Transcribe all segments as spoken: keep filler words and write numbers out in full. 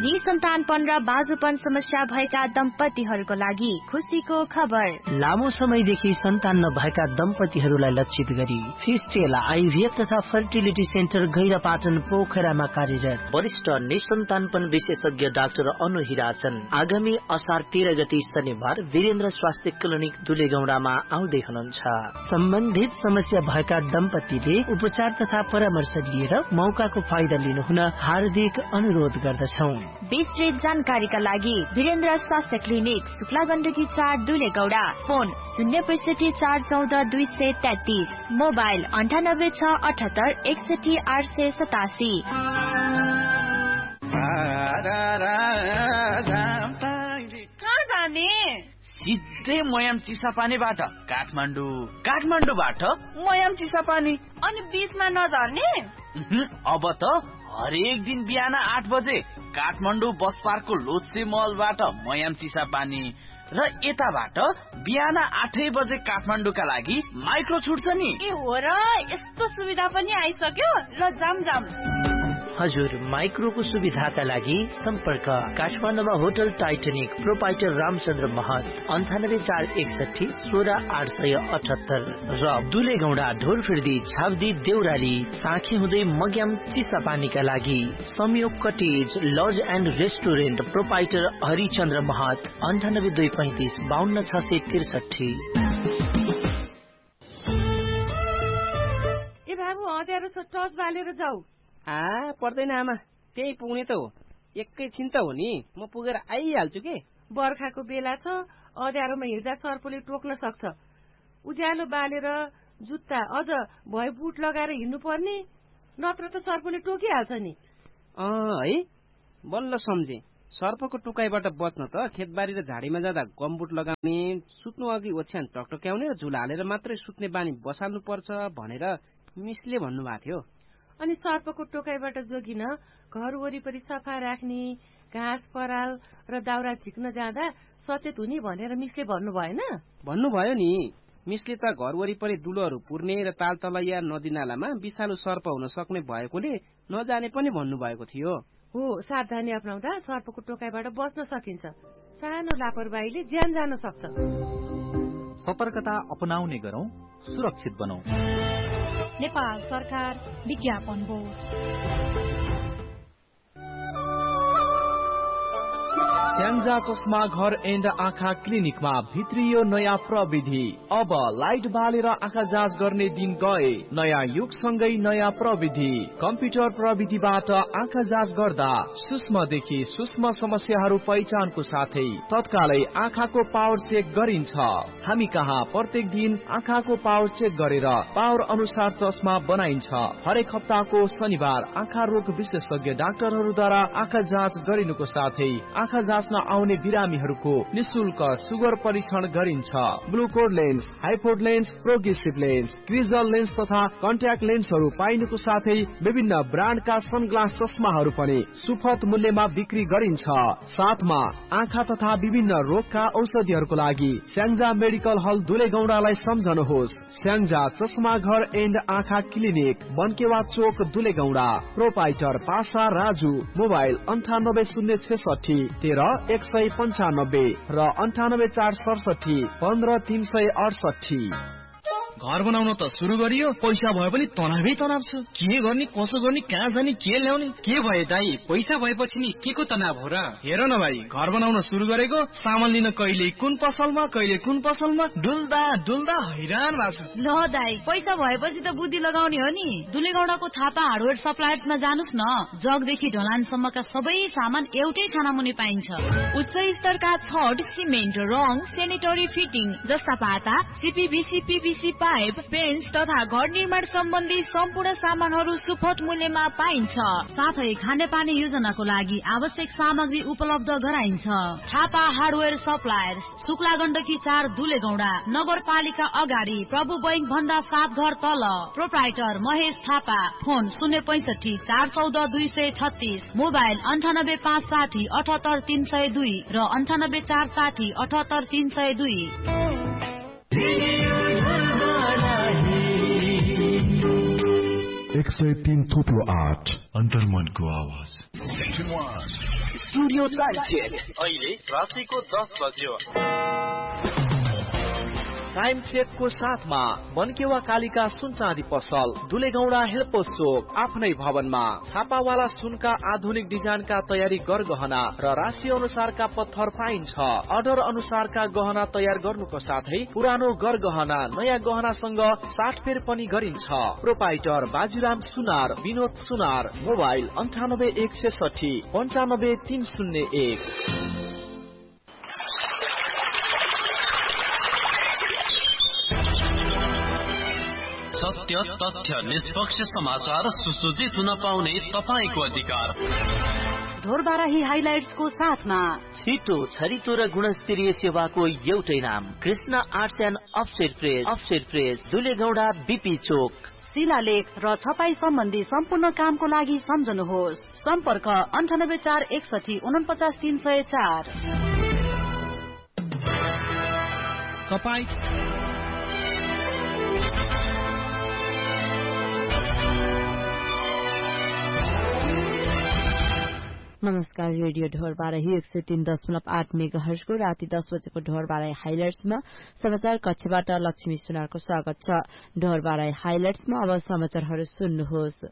निसन्तानपन र बाजुपन समस्या भएका दम्पतिहरूको लागि खुसीको खबर। लामो समयदेखि सन्तान नभएका दम्पतिहरूलाई लक्षित गरी फिस्टेल आइभीएफ तथा फर्टिलिटी सेन्टर गैरापाटन पोखरामा कार्यरत वरिष्ठ निसन्तानपन विशेषज्ञ डाक्टर अनु हिराचन आगामी असार तेह्र गते शनिबार वीरेन्द्र स्वास्थ्य क्लिनिक दुलेगौडामा आउँदै हुनुहुन्छ। सम्बन्धित समस्या भएका दम्पतिले उपचार तथा परामर्श लिएर मौकाको फाइदा लिनुहुन हार्दिक अनुरोध गर्दछौं। विस्तृत जानकारीका लागि वीरेन्द्र स्वास्थ्य क्लिनिक शुक्ला गण्डकी चार दुलेगौडा, फोन शून्य पैसठी चार चौध दुई सय तेत्तीस, मोबाइल अन्ठानब्बे छ अठहत्तर एकसठी आठ सय सतासी। कहाँ जाने? सिधै मयाम चिसापानीबाट काठमाडौँ, काठमाडौँबाट मयाम चिसापानी, अनि बीचमा नझर्ने? अब त हरेक दिन बिहान आठ बजे काठमाडौँ बस पार्कको लोत्से मलबाट मयाम चिसापानी र यताबाट बिहान आठै बजे काठमाडौँका लागि माइक्रो छुट्छ नि। ए हो र, यस्तो सुविधा पनि आइसक्यो। ल जाम जाम। हजुर, माइक्रोको सुविधाका लागि सम्पर्क काठमाडौँमा होटल टाइटनिक प्रोपाइटर रामचन्द्र महत अन्ठानब्बे चार एकसठी सोह्र आठ सय अठहत्तर र दुलेगौडा ढोरफिर्दी छाब्दी देउराली साँखी हुँदै मग्याम चिसापानीका लागि संयोग cottage laws and restaurant proprietor Harichandra महत अन्ठानब्बे दुई पैंतिस बाहन्न छ सय त्रिसठी। ए बाबु, अँध्यारो छ, टर्च बालेर जाऊ। आ पर्दैन आमा, त्यही पुग्ने त हो, एकैछिन त हो नि, म पुगेर आइहाल्छु के। बर्खाको बेला छ, अँध्यारोमा हिँड्दा सर्पले टोक्न सक्छ। उज्यालो बालेर जुत्ता अझ भए बुट लगाएर हिँड्नु पर्ने, नत्र त सर्पले टोकिहाल्छ नि। अँ है, बल्ल सम्झे। सर्पको टोकाइबाट बच्न त खेतबारी र झाडीमा जाँदा गमबुट लगाउने, सुत्नु अघि ओछ्यान टकटक्याउने र झुला हालेर मात्रै सुत्ने बानी बसाल्नु पर्छ भनेर मिसले भन्नुभएको थियो। अनि सर्पको टोकाइबाट जोगिन घर वरिपरि सफा राख्ने, घाँस पराल र दाउरा झिक्न जाँदा सचेत हुने भनेर मिसले भन्नु भएन? भन्नुभयो नि। मिसले त घर वरिपरि दुलोहरू पुर्ने र तालतलैया नदी नालामा विषालु सर्प हुन सक्ने भएकोले नजाने पनि भन्नुभएको थियो। हो, सावधानी अपनाउँदा सर्पको टोकाइबाट बच्न सकिन्छ। सानो लापरवाहीले ज्यान जान सक्छ। सतर्कता अपनाउने गरौं, सुरक्षित बनौं। नेपाल सरकार विज्ञापन बोर्ड। स्याङ्जा चस्मा घर एन्ड आँखा क्लिनिकमा भित्रियो नयाँ प्रविधि। अब लाइट बालेर आँखा जाँच गर्ने दिन गए। नयाँ युगसँगै नयाँ प्रविधि। कम्प्युटर प्रविधिबाट आँखा जाँच गर्दा सूक्ष्मदेखि सूक्ष्म समस्याहरू पहिचानको साथै तत्कालै आँखाको पावर चेक गरिन्छ। हामी कहाँ प्रत्येक दिन आँखाको पावर चेक गरेर पावर अनुसार चस्मा बनाइन्छ। हरेक हप्ताको शनिबार आँखा रोग विशेषज्ञ डाक्टरहरूद्वारा आँखा जाँच गरिनुको साथै आँखा जाँच आउने बिरामीहरूको निशुल्क सुगर परीक्षण गरिन्छ। ग्लुकोड lens, हाइपोड lens, progressive lens, क्रिजल lens तथा कन्ट्याक्ट लेन्सहरू पाइनुको साथै विभिन्न ब्रान्डका सनग्लास चस्माहरू पनि सुपथ मूल्यमा बिक्री गरिन्छ। साथमा आँखा तथा विभिन्न रोगका औषधिहरूको लागि स्याङ्जा मेडिकल हल दुलेगौडालाई सम्झनुहोस्। स्याङ्जा चस्मा घर एन्ड आँखा क्लिनिक, बनकेवा चोक दुलेगौडा। प्रोपाइटर पासा राजु। मोबाइल अन्ठानब्बे शून्य छेसठी तेह्र एक सय पन्चानब्बे र अन्ठानब्बे चार सडसठी पन्ध्र तीन सय अडसठी। घर बनाउन त सुरु गरियो, पैसा भए पनि तनावै तनाव छ। के गर्ने, कसो गर्ने, कहाँ जाने, के ल्याउने? के भयो दाई, पैसा भएपछि नि के को तनाव हो र? हेर न भाइ, घर बनाउन सुरु गरेको, सामान लिन कहिले कुन पसलमा कहिले कुन पसलमा डुल्दा डुल्दा हैरान भएको छु। ल दाई, पैसा भएपछि त बुद्धि लगाउने हो नि। दुलेगौडाको थापा हार्डवेयर सप्लायर्समा जानुस् न। जगदेखि ढलानसम्मका सबै सामान एउटै छाना मुनि पाइन्छ। उच्च स्तरका छड, सिमेन्ट, रङ, सेनिटरी फिटिङ जस्ता पाता, सीपीभीसी, पीभीसी पाइप, पेन्ट तथा घर निर्माण सम्बन्धी सम्पूर्ण सामानहरू सुपथ मूल्यमा पाइन्छ। साथै खानेपानी योजनाको लागि आवश्यक सामग्री उपलब्ध गराइन्छ। थापा हार्डवेयर सप्लायर्स, शुक्ला गण्डकी चार दुलेगौडा, नगरपालिका अगाडि प्रभु बैंक भन्दा सात घर तल। प्रोप्राइटर महेश थापा। फोन शून्य पैंसठी चार चौध दुई सय छत्तीस, मोबाइल अन्ठानब्बे पाँच साठी अठहत्तर तीन सय दुई र अन्ठानब्बे चार साठी अठहत्तर तीन सय दुई। एक सय तीन थुप्रो आठ अन्तर्मनको आवाज। स्टुडियो टाइम अहिले रातिको दस बज्यो। टाइम चेकको साथमा बनकेवा कालिका सुन चाँदी पसल, दुलेगौडा हेल्पोस चोक, आफ्नै भवनमा छापावाला सुनका आधुनिक डिजाइनका तयारी गरगहना र राशि अनुसारका पत्थर पाइन्छ। अर्डर अनुसारका गहना तयार गर्नुको साथै पुरानो गरगहना नयाँ गहनासँग साटफेर पनि गरिन्छ। प्रोपाइटर बाजुराम सुनार, विनोद सुनार। मोबाइल अन्ठानब्बे एक सय साठी पन्चानब्बे तीन शून्य एक। सत्य, तथ्य, निष्पक्ष समाचार सुसज्जित हुन पाउने तपाईको अधिकार। ढोरबाराही हाइलाइट्सको साथमा छिटो, छरितो र गुणस्तरीय सेवाको एउटै नाम Krishna arts and offset press. Offset press दुलेगौडा BP चोक। शिलालेख र छपाई सम्बन्धी सम्पूर्ण कामको लागि सम्झनुहोस्। सम्पर्क अन्ठानब्बे चार एकसठी उनपचास तीन सय चार। तपाई नमस्कार, रेडियो ढोरबाराही एक सय तीन दशमलव आठ मेगा हर्जको राति दस बजेको ढोरबाराही हाइलाइट्समा समाचार कक्षबाट लक्ष्मी सुनारको स्वागत छ। ढोरबाराही हाइलाइट्समा अब समाचारहरू सुन्नुहोस्।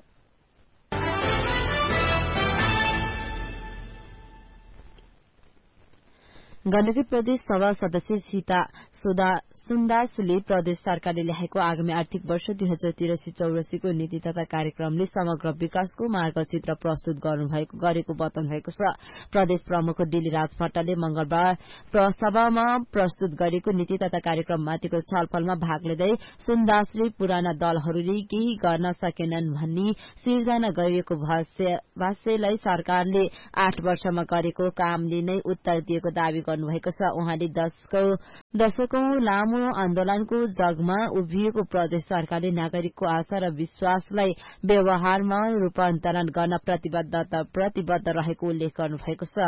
गण्डकी प्रदेश सभा सदस्य सीता सुधा सुन्दासले प्रदेश सरकारले ल्याएको आगामी आर्थिक वर्ष दुई हजार तिरासी चौरासीको नीति तथा कार्यक्रमले समग्र विकासको मार्गचित्र प्रस्तुत गर्नुभएको गरेको बताउनु भएको छ। प्रदेश प्रमुख डिली राज भट्टले मंगलबार सभामा प्रस्तुत गरेको नीति तथा कार्यक्रममाथिको छलफलमा भाग लिँदै सुन्दासले पुराना दलहरूले केही गर्न सकेनन् भनी सिर्जना गरिएको भाष्यलाई सरकारले आठ वर्षमा गरेको कामले नै उत्तर दिएको दावी गर्नुभएको छ। उहाँले दशकौं लामो आन्दोलनको जगमा उभिएको प्रदेश सरकारले नागरिकको आशा र विश्वासलाई व्यवहारमा रूपान्तरण गर्न प्रतिबद्ध प्रतिबद्ध रहेको उल्लेख गर्नुभएको छ।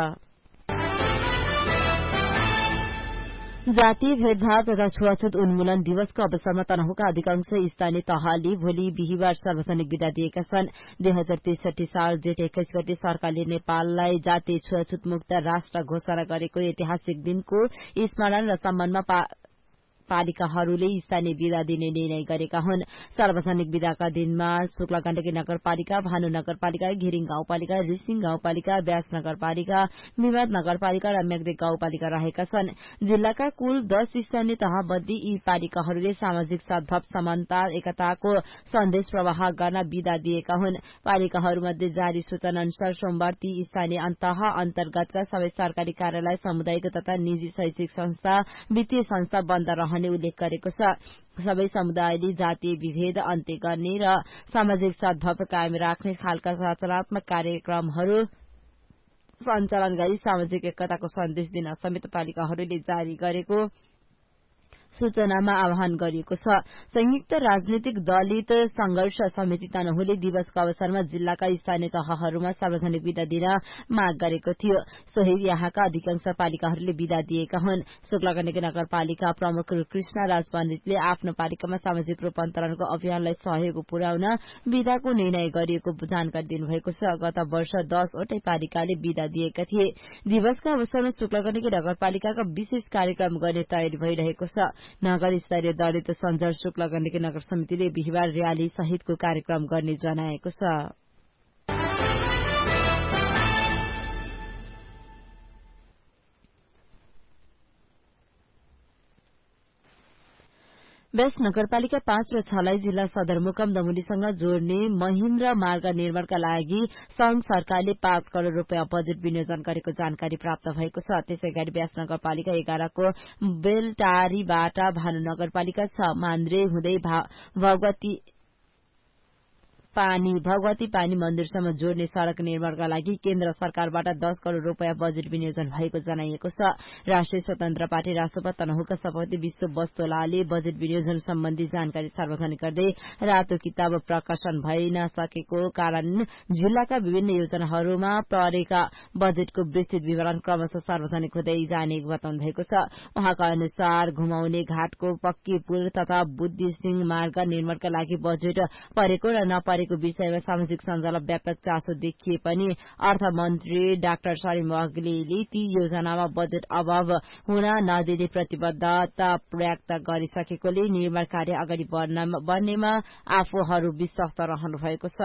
जातीय भेदभाव तथा छुवाछुत उन्मूलन दिवसको अवसरमा तनहुका अधिकांश स्थानीय तहले भोलि बिहिबार सार्वजनिक विदा दिएका छन्। दुई हजार त्रिसठी साल जेठ एक्काइस गते सरकारले नेपाललाई जातीय छुवाछुत मुक्त राष्ट्र घोषणा गरेको ऐतिहासिक दिनको स्मरण र सम्मानमा पालिकाहरूले स्थानीय विदा दिने निर्णय गरेका हुन्। सार्वजनिक विदाका दिनमा शुक्ला गण्डकी नगरपालिका, भानु नगरपालिका, घिरिङ गाउँपालिका, रिसिङ गाउँपालिका, व्यास नगरपालिका, विवाद नगरपालिका र मेघदेक गाउँपालिका रहेका छन्। जिल्लाका कुल दश स्थानीय तहमध्ये यी पालिकाहरूले सामाजिक सद्भाव, समानता, एकताको सन्देश प्रवाह गर्न विदा दिएका हुन्। पालिकाहरूमध्ये जारी सूचना अनुसार सोमबार ती स्थानीय तह अन्तर्गतका सबै सरकारी कार्यालय, सामुदायिक तथा निजी शैक्षिक संस्था, वित्तीय संस्था बन्द रहने उल्लेख गरेको छ। सबै समुदायले जातीय विभेद अन्त्य गर्ने र सामाजिक सद्भाव कायम राख्ने खालका सकारात्मक कार्यक्रमहरू सञ्चालन गरी सामाजिक एकताको सन्देश दिन समेत पालिकाहरूले जारी गरेको सूचनामा आह्वान गरिएको छ। संयुक्त राजनीतिक दलित संघर्ष समिति तनहुले दिवसको अवसरमा जिल्लाका स्थानीय तहहरूमा सार्वजनिक विदा दिन माग गरेको थियो। सोही यहाँका अधिकांश पालिकाहरूले विदा दिएका हुन्। शुक्ला गण्डकी नगरपालिका प्रमुख कृष्ण राज पण्डितले आफ्नो पालिकामा सामाजिक रूपान्तरणको अभियानलाई सहयोग पुर्याउन विदाको निर्णय गरिएको जानकारी दिनुभएको छ। गत वर्ष दसवटै पालिकाले विदा दिएका थिए। दिवसका अवसरमा शुक्ला गण्डकी नगरपालिकाका विशेष कार्यक्रम गर्ने तयारी भइरहेको छ। नगर स्तरीय दलित सञ्जाल शुक्ला गण्डकी नगर समितिले बिहिबार र्याली सहितको कार्यक्रम गर्ने जनाएको छ। बेस्ट नगरपालिका पाँच र छलाई जिल्ला सदरमुकाम दमुलीसँग जोड्ने महेन्द्र मार्ग निर्माणका लागि संघ सरकारले पाँच करोड़ रूपियाँ बजेट विनियोजन गरेको जानकारी प्राप्त भएको छ। त्यसै गरी व्यास नगरपालिका एघारको बेलटारीबाट भानु नगरपालिका छ मान्द्रे हुँदै भगवती पानी भगवती पानी मन्दिरसम्म जोड्ने सड़क निर्माणका लागि केन्द्र सरकारबाट दस करोड़ रूपियाँ बजेट विनियोजन भएको जनाइएको छ। राष्ट्रिय स्वतन्त्र पार्टी रासपा तनहुका सभापति विश्व बस्तोलाले बजेट विनियोजन सम्बन्धी जानकारी सार्वजनिक गर्दै रातो किताब प्रकाशन भइ नसकेको कारण जिल्लाका विभिन्न योजनाहरूमा परेका बजेटको विस्तृत विवरण क्रमशः सार्वजनिक हुँदै जाने बताउनु भएको छ। उहाँका अनुसार घुमाउने घाटको पक्की पुल तथा बुद्धि सिंह मार्ग निर्माणका लागि बजेट परेको र नपरेको कार्यको विषयमा सामाजिक सञ्जालमा व्यापक चासो देखिए पनि अर्थमन्त्री डाक्टर शरीफ वाग्लेले ती योजनामा बजेट अभाव हुन नदिने प्रतिबद्धता व्यक्त गरिसकेकोले निर्माण कार्य अगाडि बढ्नेमा आफूहरू विश्वस्त रहनु भएको छ।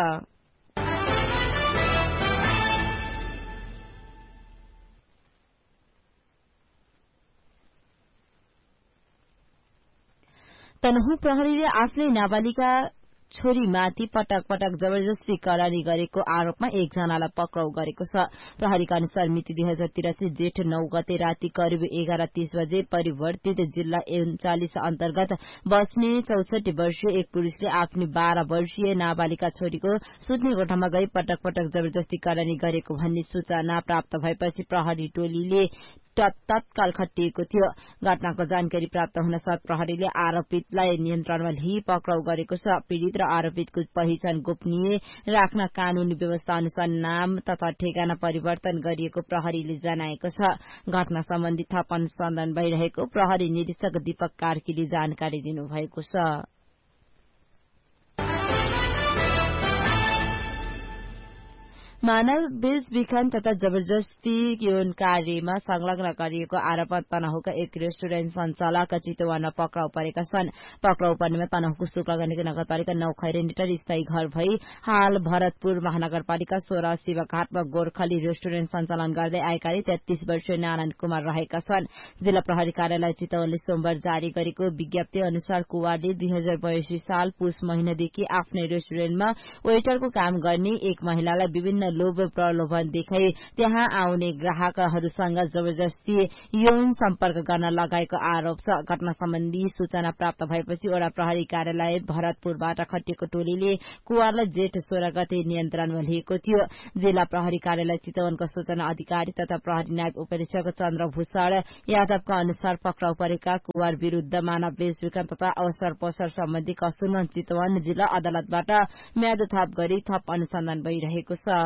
तनहुँ प्रहरीले आफ्नै नाबालिका छोरीमाथि पटक पटक जबरजस्ती करानी गरेको आरोपमा एकजनालाई पक्राउ गरेको छ। प्रहरीका अनुसार मिति दुई हजार तिरासी जेठ नौ गते राति करिब एघार तीस बजे परिवर्तित जिल्ला उन्चालिस अन्तर्गत बस्ने चौसठी वर्षीय एक पुरूषले आफ्नी बाह्र वर्षीय नाबालिका छोरीको सुत्ने कोठामा गई पटक पटक जबरजस्ती करानी गरेको भन्ने सूचना प्राप्त भएपछि प्रहरी टोलीले तत्काल खटिएको थियो। घटनाको जानकारी प्राप्त हुन साथ प्रहरीले आरोपितलाई नियन्त्रणमा लिई पक्राउ गरेको छ। पीड़ित र आरोपितको पहिचान गोपनीय राख्न कानूनी व्यवस्था अनुसार नाम तथा ठेगाना परिवर्तन गरिएको प्रहरीले जनाएको छ। घटना सम्बन्धी थप अनुसन्धान भइरहेको प्रहरी निरीक्षक दीपक कार्कीले जानकारी दिनुभएको छ। मानव बेचबिखन तथा जबरजस्ती यौन कार्यमा संलग्न गरिएको आरोपमा तनहुका एक रेस्टुरेन्ट संचालक चितवनमा पक्राउ परेका छन्। पक्राउ पर्नेमा तनहुको शुक्लागण्डकी नगरपालिका नौ खैरेनीटार स्थायी घर भई हाल भरतपुर महानगरपालिका सोह्र शिवघाटमा गोर्खली रेस्टुरेन्ट सञ्चालन गर्दै आएकाले तेत्तीस वर्षीय नारायण कुमार रहेका छन्। जिल्ला प्रहरी कार्यालय चितवनले सोमबार जारी गरेको विज्ञप्ति अनुसार कुमारले दुई हजार बयासी साल पुष महिनादेखि आफ्नै रेस्टुरेन्टमा वेटरको काम गर्ने एक महिलालाई विभिन्न लोभ प्रलोभन देखाई त्यहाँ आउने ग्राहकहरूसँग जबरजस्ती यौन सम्पर्क गर्न लगाएको आरोप छ। घटना सम्बन्धी सूचना प्राप्त भएपछि वडा प्रहरी कार्यालय भरतपुरबाट खटिएको टोलीले कुवारलाई जेठ सोह्र गते नियन्त्रणमा लिएको थियो। जिल्ला प्रहरी कार्यालय चितवनका सूचना अधिकारी तथा प्रहरी नायब उपरीक्षक चन्द्रभूषण यादवका अनुसार पक्राउ परेका कुवार विरूद्ध मानव बेचबिखन तथा अवसर पसर सम्बन्धी कसुरमा चितवन जिल्ला अदालतबाट म्याद थप गरी थप अनुसन्धान भइरहेको छ।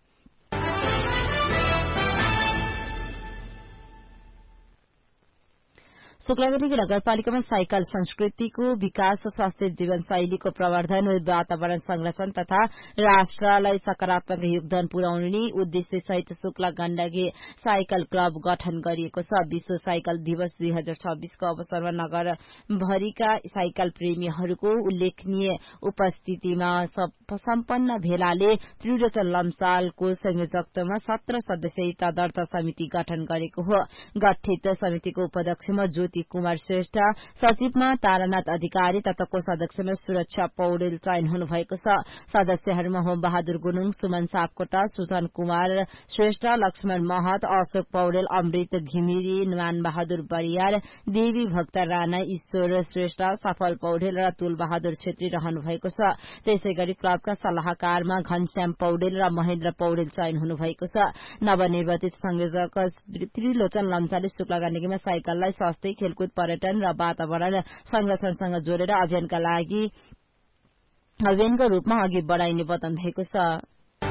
शुक्लागण्डकी नगरपालिकामा साइकल संस्कृतिको विकास, स्वास्थ्य जीवनशैलीको प्रवर्धन, वातावरण संरक्षण तथा राष्ट्रलाई सकारात्मक योगदान पुर्याउने उद्देश्यसहित शुक्ला गण्डकी साइकल क्लब गठन गरिएको छ। विश्व साइकल दिवस दुई हजार छब्बीसको अवसरमा नगरभरिका साइकल प्रेमीहरूको उल्लेखनीय उपस्थितिमा सम्पन्न भेलाले त्रिलोचन लम्सालको संयोजकत्वमा सत्र सदस्यीय तदर्थ समिति गठन गरेको हो। गठित समितिको उपाध्यक्षमा ज्योति कुमार श्रेष्ठ, सचिवमा तारानाथ अधिकारी तथा कोषाध्यक्षमा सुरक्षा पौडेल चयन हुनुभएको छ। सदस्यहरूमा होम बहादुर गुरूङ, सुमन सापकोटा, सुजन कुमार श्रेष्ठ, लक्ष्मण महत, अशोक पौडेल, अमृत घिमिरे, मान बहादुर बरियार, देवी भक्त राणा, ईश्वर श्रेष्ठ, सफल पौडेल र तुल बहादुर छेत्री रहनु भएको छ। त्यसै गरी क्लबका सल्लाहकारमा घनश्याम पौडेल र महेन्द्र पौडेल चयन हुनुभएको छ। नवनिर्वाचित संयोजक त्रिलोचन लम्साले शुक्लागण्डकीमा साइकललाई स्वास्थ्य, खेलकुद, पर्यटन र वातावरण संरक्षणसँग जोडेर अभियानका लागि अभियानको रूपमा अघि बढ़ाइने बताउनु भएको छ।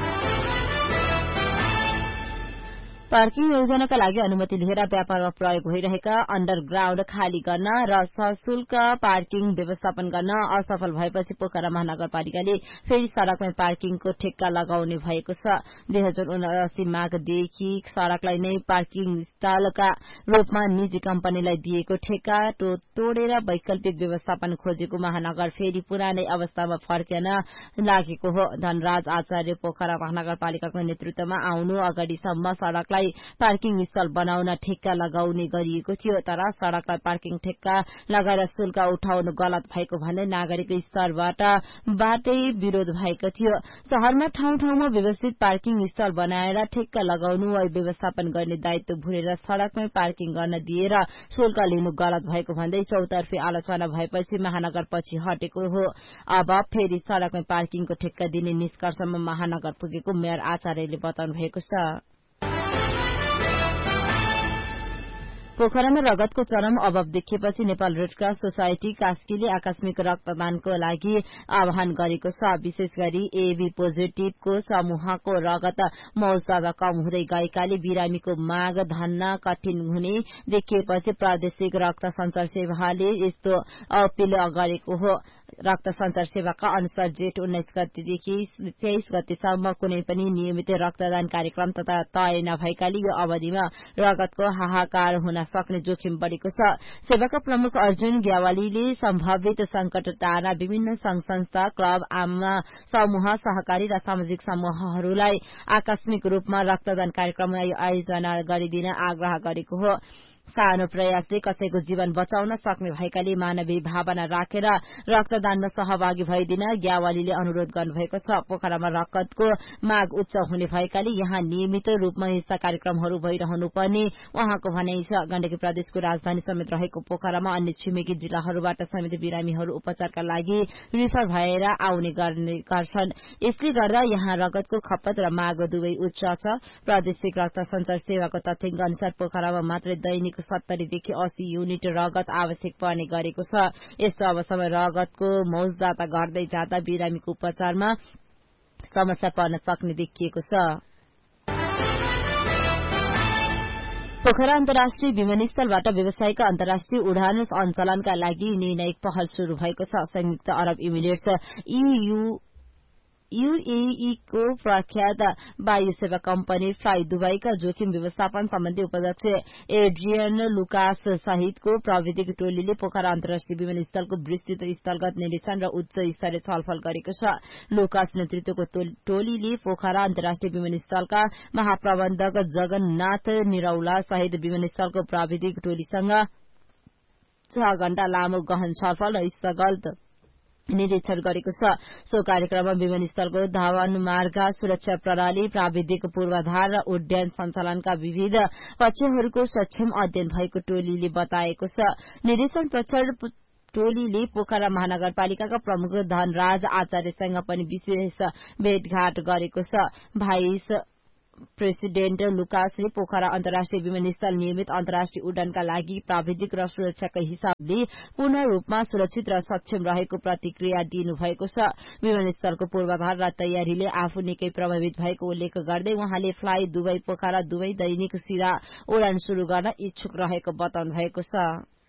पार्किङ योजनाका लागि अनुमति लिएर व्यापारमा प्रयोग भइरहेका अण्डरग्राउण्ड खाली गर्न र सशुल्क पार्किङ व्यवस्थापन गर्न असफल भएपछि पोखरा महानगरपालिकाले फेरि सड़कमै पार्किङको ठेक्का लगाउने भएको छ। दुई हजार उनासी माघदेखि सड़कलाई नै पार्किङ स्थलका रूपमा निजी कम्पनीलाई दिएको ठेक्का तोडेर वैकल्पिक व्यवस्थापन खोजेको महानगर फेरि पुरानै अवस्थामा फर्कन लागेको हो। धनराज आचार्य पोखरा महानगरपालिकाको नेतृत्वमा आउनु अगाडिसम्म सड़कलाई पार्किङ स्थल बनाउन ठेक्का लगाउने गरिएको थियो, तर सड़कलाई पार्किङ ठेक्का लगाएर शुल्क उठाउनु गलत भएको भन्दै नागरिक स्तरबाट बाटै विरोध भएको थियो। शहरमा ठाउँ ठाउँमा व्यवस्थित पार्किङ स्थल बनाएर ठेक्का लगाउनु वा व्यवस्थापन गर्ने दायित्व भुलेर सड़कमै पार्किङ गर्न दिएर शुल्क लिनु गलत भएको भन्दै चौतर्फी आलोचना भएपछि महानगर पछि हटेको हो। अब फेरि सड़कमै पार्किङको ठेक्का दिने निष्कर्षमा महानगर पुगेको मेयर आचार्यले बताउनु भएको छ। पोखरामा रगतको चरम अभाव देखिएपछि नेपाल रेडक्रस सोसाइटी कास्कीले आकस्मिक रक्तदानको लागि आह्वान गरेको छ। विशेष गरी एबी पोजिटिभको समूहको रगत मौसम कम हुँदै गएकाले बिरामीको माग धन्न कठिन हुने देखिएपछि प्रादेशिक रक्त संचार सेवाले यस्तो अपील गरेको हो। रक्त संचार सेवाका अनुसार जेठ उन्नाइस गतेदेखि तेइस गतेसम्म कुनै पनि नियमित रक्तदान कार्यक्रम तथा तय नभएकाले यो अवधिमा रगतको हाहाकार हुन सक्ने जोखिम बढ़ेको छ। सेवाका प्रमुख अर्जुन ग्यावालीले सम्भावित संकट टार्न विभिन्न संघ संस्था, क्लब, आमा समूह, सहकारी र सामाजिक समूहहरूलाई आकस्मिक रूपमा रक्तदान कार्यक्रम आयोजना गरिदिन आग्रह गरेको हो। सानो प्रयासले कसैको जीवन बचाउन सक्ने भएकाले मानवीय भावना राखेर रक्तदानमा सहभागी भइदिन ग्यावालीले अनुरोध गर्नुभएको छ। पोखरामा रगतको माग उच्च हुने भएकाले यहाँ नियमित रूपमा यस्ता कार्यक्रमहरू भइरहनुपर्ने उहाँको भनाइ छ। गण्डकी प्रदेशको राजधानी समेत रहेको पोखरामा अन्य छिमेकी जिल्लाहरूबाट समेत बिरामीहरू उपचारका लागि रिफर भएर आउने गर्छन्। यसले गर्दा यहाँ रगतको खपत र माग दुवै उच्च छ। प्रादेशिक रक्त संचार सेवाको तथ्याङ्क अनुसार पोखरामा मात्रै दैनिक सत्तरीदेखि अस्सी युनिट रगत आवश्यक पर्ने गरेको छ। यस्तो अवस्थामा रगतको मौजदाता घट्दै जाँदा बिरामीको उपचारमा समस्या पर्न सक्ने देखिएको छ। पोखरा अन्तर्राष्ट्रिय विमानस्थलबाट व्यवसायिक अन्तर्राष्ट्रिय उडान सञ्चालनका लागि निर्णायक पहल शुरू भएको छ। संयुक्त अरब इमिरेट्स ईयू यूएई को प्रख्यात वायु सेवा कम्पनी फ्लाई दुबईका जोखिम व्यवस्थापन सम्बन्धी उपाध्यक्ष एड्रियन लुकास सहितको प्राविधिक टोलीले पोखरा अन्तर्राष्ट्रिय विमानस्थलको विस्तृत स्थलगत निरीक्षण र उच्च स्तरीय छलफल गरेको छ। लुकास नेतृत्वको टोलीले पोखरा अन्तर्राष्ट्रिय विमानस्थलका महाप्रबन्धक जगन्नाथ निरौला सहित विमानस्थलको प्राविधिक टोलीसँग छ घण्टा लामो गहन छलफल र स्थलगत निरीक्षण गरेको छ। सो कार्यक्रममा विमानस्थलको धावन मार्ग, सुरक्षा प्रणाली, प्राविधिक पूर्वाधार र उड्डयन सञ्चालनका विविध पक्षहरूको सक्षम अध्ययन भएको टोलीले बताएको छ। निरीक्षण पक्ष टोलीले पोखरा महानगरपालिकाका प्रमुख धनराज आचार्यसँग पनि विशेष भेटघाट गरेको छ। भाइस प्रेसिडेन्ट लुकासले पोखरा अन्तर्राष्ट्रिय विमानस्थल नियमित अन्तर्राष्ट्रिय उड्डयनका लागि प्राविधिक र सुरक्षाका हिसाबले पूर्ण रूपमा सुरक्षित र सक्षम रहेको प्रतिक्रिया दिनुभएको छ। विमानस्थलको पूर्वाधार र तयारीले आफू निकै प्रभावित भएको उल्लेख गर्दै उहाँले फ्लाई दुबई पोखरा दुवै दैनिक सीधा उडान शुरू गर्न इच्छुक रहेको बताउनु भएको छ।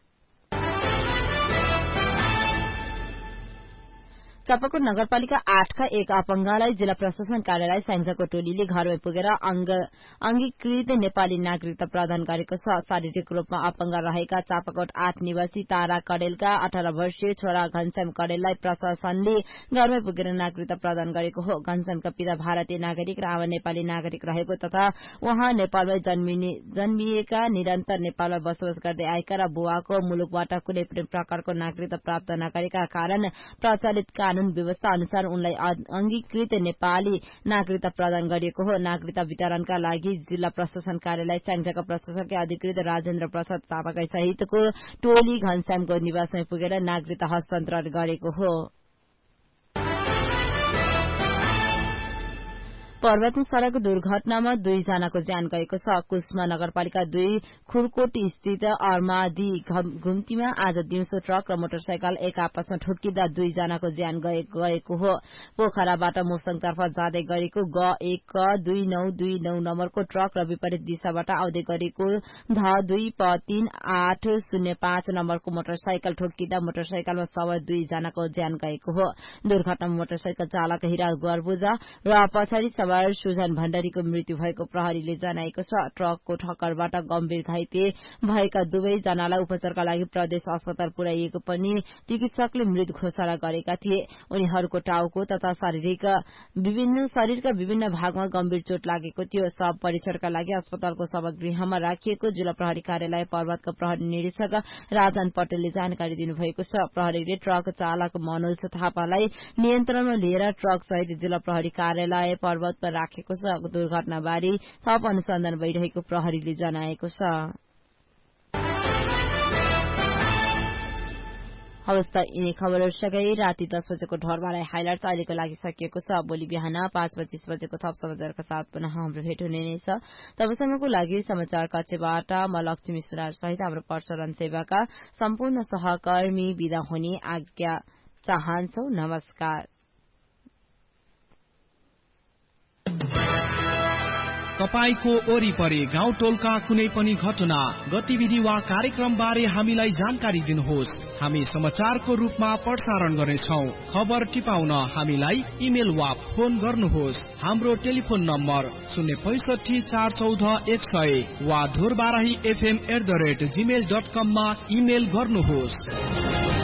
चापाकोट नगरपालिका आठका एक अपंगलाई जिल्ला प्रशासन कार्यालय स्याङ्जाको टोलीले घरमै पुगेर अंगीकृत नेपाली नागरिकता प्रदान गरेको छ। शारीरिक रूपमा अपंग रहेका चापाकोट आठ निवासी तारा कडेलका अठार वर्षीय छोरा घनश्याम कडेललाई प्रशासनले घरमै पुगेर नागरिकता प्रदान गरेको हो। घनश्यामका पिता भारतीय नागरिक र आमा नेपाली नागरिक रहेको तथा उहाँ नेपालमै जन्मिएका निरन्तर नेपालमा बसोबास गर्दै आएका र बुवाको मुलुकबाट कुनै पनि प्रकारको नागरिकता प्राप्त नगरेका कारण प्रचलित कानून व्यवस्था अनुसार उनलाई अंगीकृत नेपाली नागरिकता प्रदान गरिएको हो। नागरिकता वितरणका लागि जिल्ला प्रशासन कार्यालय स्याङ्जाका प्रशासकीय अधिकृत राजेन्द्र प्रसाद थापाकै सहितको टोली घनश्यामको निवासमै पुगेर नागरिकता हस्तान्तरण गरेको हो। पर्वतमा सड़क दुर्घटनामा दुईजनाको ज्यान गएको छ। कुष्मा नगरपालिका दुई खुरकोट स्थित अर्मादी घुम्तीमा आज दिउँसो ट्रक र मोटरसाइकल एक आपसमा ठोकिँदा दुईजनाको ज्यान गएको हो। पोखराबाट मोसङतर्फ जाँदै गरेको ग एक क दुई नौ दुई नौ नम्बरको ट्रक र विपरीत दिशाबाट आउँदै गरेको ध दुई प तीन आठ शून्य पाँच नम्बरको मोटरसाइकल ठोकिँदा मोटरसाइकलमा सवार दुईजनाको ज्यान गएको हो। दुर्घटनामा मोटरसाइकल चालक हिरा गर्बुजा र पछाडि सुजन भण्डारीको मृत्यु भएको प्रहरीले जनाएको छ। ट्रकको ठक्करबाट गम्भीर घाइते भएका दुवै जनालाई उपचारका लागि प्रदेश अस्पताल पुर्याइएको पनि चिकित्सकले मृत घोषणा गरेका थिए। उनीहरूको टाउको तथा शारीरिक विभिन्न शरीरका विभिन्न भागमा गम्भीर चोट लागेको थियो। शव परीक्षणका लागि अस्पतालको सभागृहमा राखिएको जिल्ला प्रहरी कार्यालय पर्वतका प्रहरी निरीक्षक राजन पटेलले जानकारी दिनुभएको छ। प्रहरीले ट्रक चालक मनोज थापालाई नियन्त्रणमा लिएर ट्रक सहित जिल्ला प्रहरी कार्यालय पर्वत राखेको छ। दुर्घटनाबारे थप अनुसन्धान भइरहेको प्रहरीले जनाएको छ। हवस् त यिनै खबरहरूसँगै राति दस बजेको ढोरमालाई हाइलाइट्स अहिलेको लागि सकिएको छ। भोलि बिहान पाँच पच्चीस बजेको थप समाचारका साथ पुनः हाम्रो भेट हुने नै छ। तबसम्मको लागि समाचार कक्षबाट म लक्ष्मी सुनार सहित हाम्रो प्रसारण सेवाका सम्पूर्ण सहकर्मी विदा हुने आज्ञा चाहन्छौ। नमस्कार। तपाईको वरिपरि गाउँ टोलका कुनै पनि घटना गतिविधि वा कार्यक्रम बारे हामीलाई जानकारी दिनुहोस्। हामी समाचारको रूपमा प्रसारण गर्नेछौँ। खबर टिपाउन हामीलाई इमेल वा फोन गर्नुहोस्। हाम्रो टेलिफोन नम्बर शून्य पैसठी चार चौध एक सय वा Dhorbarahi FM at the rate Gmail dot कममा इमेल गर्नुहोस्।